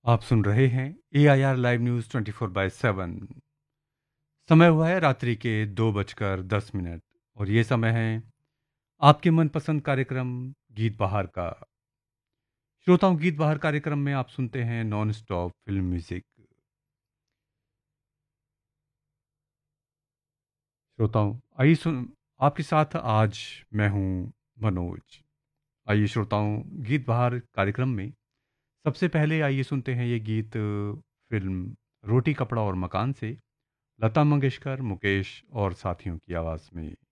आप सुन रहे हैं AIR लाइव न्यूज़ 24/7। समय हुआ है रात्रि के 2:10 और ये समय है आपके मनपसंद कार्यक्रम गीत बहार का। श्रोताओं, गीत बहार कार्यक्रम में आप सुनते हैं नॉन स्टॉप फिल्म म्यूजिक। श्रोताओं, आइए सुन आपके साथ आज मैं हूं मनोज। आइए श्रोताओं, गीत बहार कार्यक्रम में सबसे पहले आइए सुनते हैं ये गीत फिल्म रोटी कपड़ा और मकान से, लता मंगेशकर, मुकेश और साथियों की आवाज़ में।